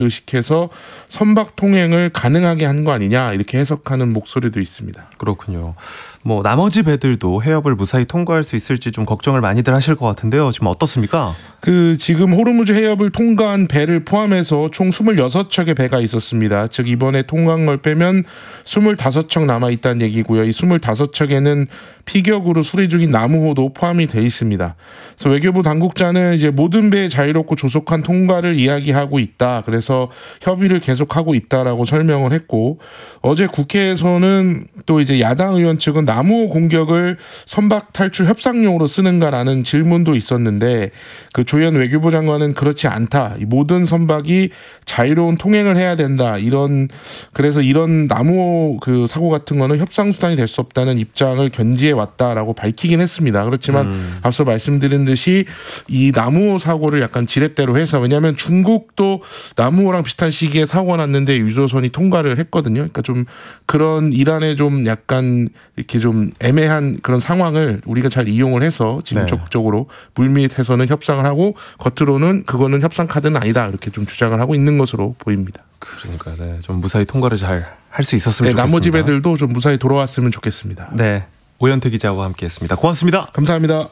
의식해서 선박 통행을 가능하게 한 거 아니냐 이렇게 해석하는 목소리도 있습니다. 그렇군요. 뭐 나머지 배들도 해협을 무사히 통과할 수 있을지 좀 걱정을 많이들 하실 것 같은데요. 지금 어떻습니까? 지금 호르무즈 해협을 통과한 배를 포함해서 총 26척의 배가 있었습니다. 즉 이번에 통과한 걸 빼면 25척 남아 있다는 얘기고요. 이 25척에는 피격으로 수리 중인 나무호도 포함이 돼 있습니다. 그래서 외교부 당국자는 이제 모든 배의 자유롭고 조속한 통과를 이야기하고 있다. 그래서 협의를 계속하고 있다라고 설명을 했고, 어제 국회에서는 또 이제 야당 의원 측은 나무호 공격을 선박 탈출 협상용으로 쓰는가라는 질문도 있었는데, 그 조현 외교부 장관은 그렇지 않다. 모든 선박이 자유로운 통행을 해야 된다. 그래서 이런 나무호 그 사고 같은 거는 협상 수단이 될 수 없다는 입장을 견지해 왔다라고 밝히긴 했습니다. 그렇지만 앞서 말씀드린 듯이 이 나무호 사고를 약간 지렛대로 해서, 왜냐하면 중국도 나무호랑 비슷한 시기에 사고가 났는데 유조선이 통과를 했거든요. 그러니까 좀 그런 이란의 좀 약간 이렇게 좀 애매한 그런 상황을 우리가 잘 이용을 해서 지금 적극적으로 물밑에서는 협상을 하고 겉으로는 그거는 협상 카드는 아니다 이렇게 좀 주장을 하고 있는 것으로 보입니다. 그러니까 좀 무사히 통과를 잘 할 수 있었으면 좋겠습니다. 나머지 배들도 좀 무사히 돌아왔으면 좋겠습니다. 네, 오현태 기자와 함께했습니다. 고맙습니다. 감사합니다.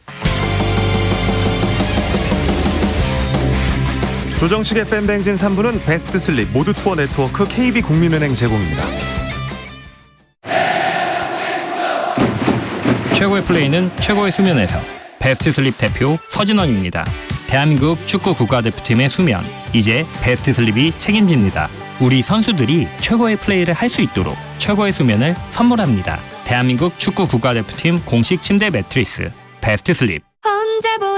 조정식의 팬댕진 3부는 베스트 슬립 모두 투어 네트워크 KB국민은행 제공입니다. 최고의 플레이는 최고의 수면에서. 베스트 슬립 대표 서진원입니다. 대한민국 축구 국가대표팀의 수면, 이제 베스트 슬립이 책임집니다. 우리 선수들이 최고의 플레이를 할 수 있도록 최고의 수면을 선물합니다. 대한민국 축구 국가대표팀 공식 침대 매트리스 베스트 슬립.